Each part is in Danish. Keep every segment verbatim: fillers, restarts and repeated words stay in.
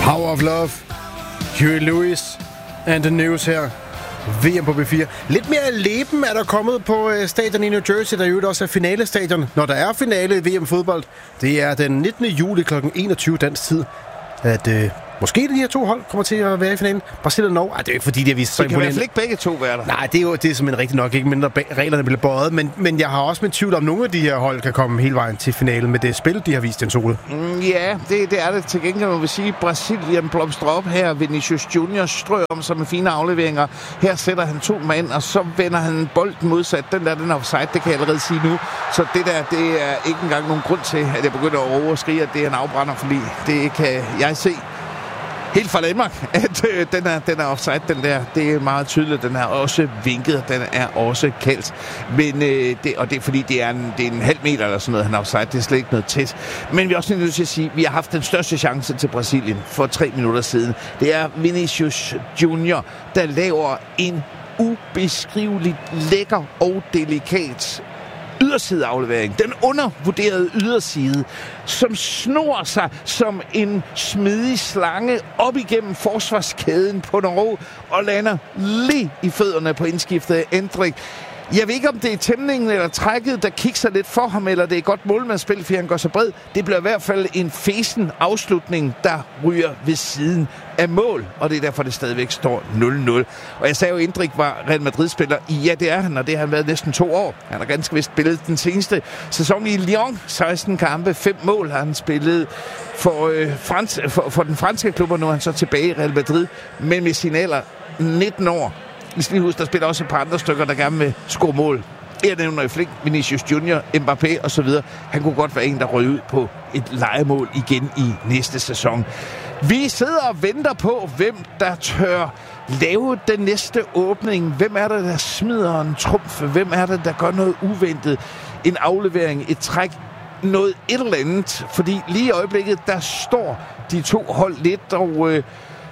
Power of Love, Huey Lewis and the News her. V M på B fire. Lidt mere leben er der kommet på øh, stadion i New Jersey, der jo også er finalestadion. Når der er finale i V M-fodbold, det er den nittende juli klokken enogtyve dansk tid, at øh, måske de her to hold kommer til at være i finalen. Brasilien og Norge. Ej, det er ikke fordi, det er vist så imponerende. Det kan i hvert fald ikke begge to være der. Nej, det er jo det er simpelthen rigtigt nok ikke, mindre reglerne bliver bøjet. Men, men jeg har også med tvivl om, nogle af de her hold kan komme hele vejen til finalen med det spil, de har vist den sole. Mm, ja, det, det er det til gengæld. Man vil sige, Brasilien blomstrer op her. Vinicius Junior strøger om sig med fine afleveringer. Her sætter han to mand, og så vender han bolden modsat. Den der, den er offside, det kan jeg allerede sige nu. Så det der, det er ikke engang nogen grund til, at jeg begynder at råbe og skrige, at det er en afbrænder, fordi det kan jeg se helt fra Danmark, at øh, den, er, den er offside, den der. Det er meget tydeligt. Den er også vinket, den er også kaldt. Men, øh, det, og det er fordi, det er, en, det er en halv meter eller sådan noget, han er offside. Det er slet ikke noget tæt. Men vi er også nødt til at sige, at vi har haft den største chance til Brasilien for tre minutter siden. Det er Vinicius Junior, der laver en ubeskriveligt lækker og delikat ydersideaflevering. Den undervurderede yderside, som snor sig som en smidig slange op igennem forsvarskæden på Norge og lander lige i fødderne på indskiftet Endrik. Jeg ved ikke, om det er tæmningen eller trækket, der kigger lidt for ham, eller det er godt målmandsspil, fordi han går så bred. Det bliver i hvert fald en fesen afslutning, der ryger ved siden af mål, og det er derfor, det stadigvæk står nul nul. Og jeg sagde jo, at Endrik var Real Madrid-spiller. Ja, det er han, og det har han været næsten to år. Han har ganske vist spillet den seneste sæson i Lyon. seksten kampe, fem mål har han spillet for, øh, frans, for, for den franske klub, og nu er han så tilbage i Real Madrid, men med sin alder nitten år. Vi skal lige huske, der spiller også et par andre stykker, der gerne vil score mål. Jeg nævner i flink Vinicius Junior, Mbappé og så videre. Han kunne godt være en, der røg ud på et lejemål igen i næste sæson. Vi sidder og venter på, hvem der tør lave den næste åbning. Hvem er det, der smider en trumf? Hvem er det, der gør noget uventet? En aflevering, et træk, noget et eller andet. Fordi lige i øjeblikket, der står de to hold lidt, og øh,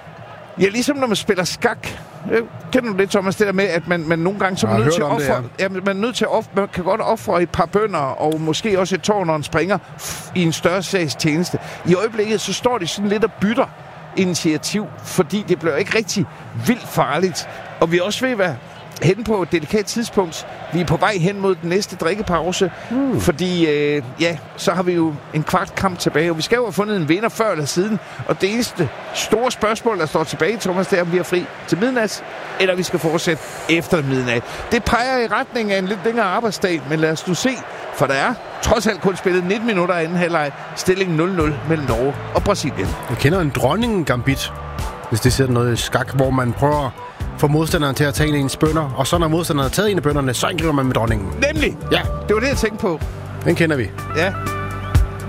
ja, ligesom når man spiller skak. Jeg kender du lidt, Thomas, det der med, at man, man nogle gange så er nødt til at ofre, det, ja. Ja, man er nødt til at ofre, man kan godt ofre et par bønder, og måske også et tårn og en springer i en større sags tjeneste. I øjeblikket, så står de sådan lidt og bytter initiativ, fordi det bliver ikke rigtig vildt farligt. Og vi er også ved at være hen på et delikat tidspunkt. Vi er på vej hen mod den næste drikkepause, mm. fordi øh, ja, så har vi jo en kvart kamp tilbage, og vi skal jo have fundet en vinder før eller siden, og det eneste store spørgsmål, der står tilbage, Thomas, det er, om vi er fri til midnat, eller vi skal fortsætte efter midnat. Det peger i retning af en lidt længere arbejdsdag, men lad os nu se, for der er trods alt kun spillet nitten minutter inden halvleg, stilling nul nul mellem Norge og Brasilien. Jeg kender en dronningen-gambit, hvis det ser noget skak, hvor man prøver få modstanderen til at tage en af ens bønder, og så når modstanderen har taget en af bønderne, så angriber man med dronningen. Nemlig! Ja. Det var det, jeg tænkte på. Den kender vi. Ja.